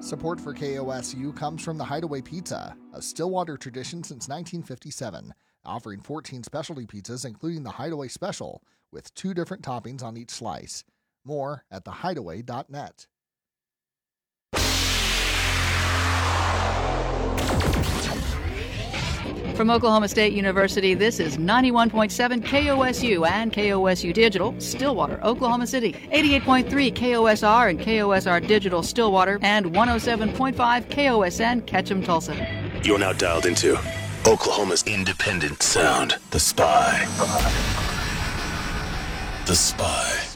Support for KOSU comes from the Hideaway Pizza, a Stillwater tradition since 1957, offering 14 specialty pizzas including the Hideaway Special, with 2 different toppings on each slice. More at thehideaway.net. From Oklahoma State University, this is 91.7 KOSU and KOSU Digital, Stillwater, Oklahoma City, 88.3 KOSR and KOSR Digital, Stillwater, and 107.5 KOSN, Ketchum, Tulsa. You're now dialed into Oklahoma's independent sound, The Spy. The Spy.